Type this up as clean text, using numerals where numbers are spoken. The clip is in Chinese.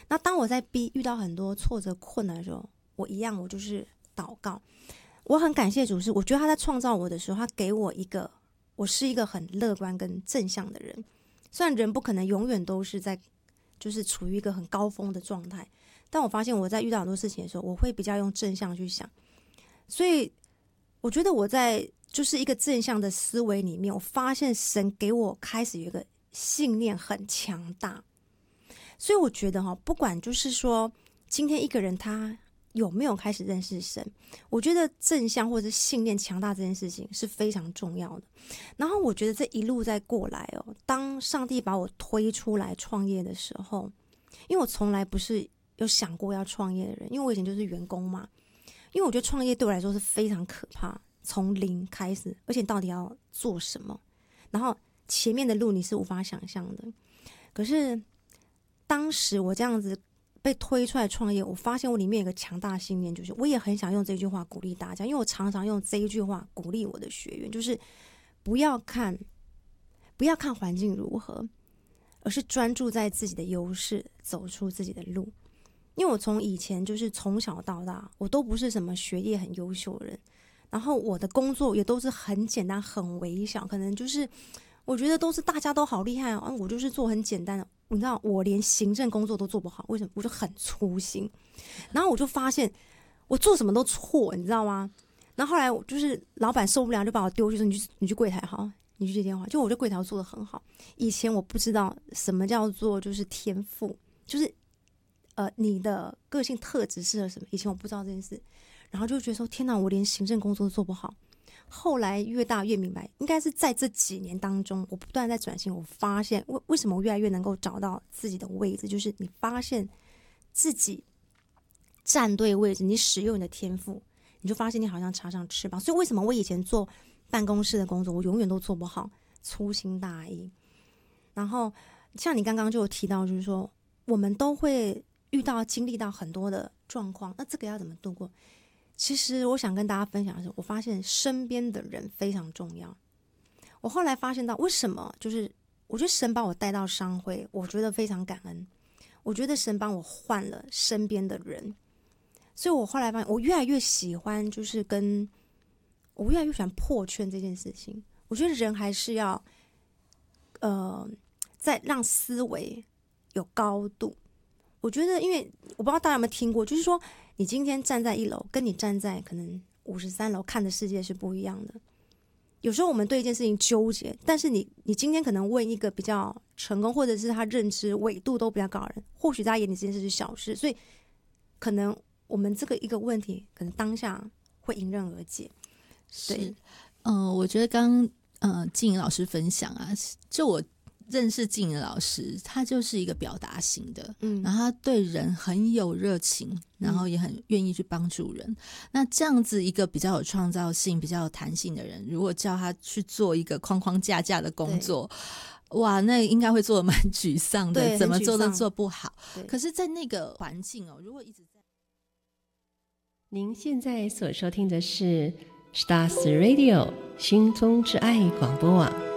那当我在遇到很多挫折困难的时候，我就是祷告。我很感谢主，是我觉得他在创造我的时候，他给我我是一个很乐观跟正向的人。虽然人不可能永远都是就是处于一个很高峰的状态，但我发现我在遇到很多事情的时候，我会比较用正向去想。所以我觉得我在就是一个正向的思维里面，我发现神给我开始有一个信念很强大。所以我觉得不管就是说今天一个人他有没有开始认识神，我觉得正向或者是信念强大这件事情是非常重要的。然后我觉得这一路再过来当上帝把我推出来创业的时候，因为我从来不是有想过要创业的人，因为我以前就是员工嘛。因为我觉得创业对我来说是非常可怕，从零开始，而且到底要做什么，然后前面的路你是无法想象的。可是当时我这样子被推出来创业，我发现我里面有一个强大的信念，就是我也很想用这句话鼓励大家，因为我常常用这一句话鼓励我的学员，就是不要看环境如何，而是专注在自己的优势，走出自己的路。因为我从以前就是从小到大，我都不是什么学业很优秀的人，然后我的工作也都是很简单很微小，可能就是我觉得都是大家都好厉害我就是做很简单的。你知道我连行政工作都做不好，为什么？我就很粗心，然后我就发现我做什么都错，你知道吗？然后后来就是老板受不了，就把我丢去说你去柜台好，你去接电话。就我在柜台做得很好。以前我不知道什么叫做就是天赋，就是你的个性特质适合什么，以前我不知道这件事，然后就觉得说天哪，我连行政工作都做不好。后来越大越明白，应该是在这几年当中，我不断在转型，我发现为什么我越来越能够找到自己的位置，就是你发现自己站对位置，你使用你的天赋，你就发现你好像插上翅膀。所以为什么我以前做办公室的工作，我永远都做不好，粗心大意。然后像你刚刚就有提到，就是说我们都会经历到很多的状况，那这个要怎么度过？其实我想跟大家分享的是，我发现身边的人非常重要。我后来发现到为什么，就是我觉得神把我带到商会，我觉得非常感恩。我觉得神帮我换了身边的人，所以我后来发现我越来越喜欢，就是我越来越喜欢破圈这件事情。我觉得人还是要再让思维有高度。我觉得因为我不知道大家有没有听过，就是说你今天站在1楼跟你站在可能53楼看的世界是不一样的。有时候我们对一件事情纠结，但是你今天可能问一个比较成功或者是他认知纬度都比较高的人，或许在他眼里这件事是小事，所以可能我们这个一个问题可能当下会迎刃而解。对， 我觉得刚静怡老师分享啊，就我认识静怡老师，他就是一个表达型的，然后他对人很有热情，然后也很愿意去帮助人。那这样子一个比较有创造性、比较有弹性的人，如果叫他去做一个框框架架的工作，哇，那应该会做得蛮沮丧的，怎么做都做不好。可是在那个环境如果一直在…… 您现在所收听的是 Stars Radio 心中之爱广播网。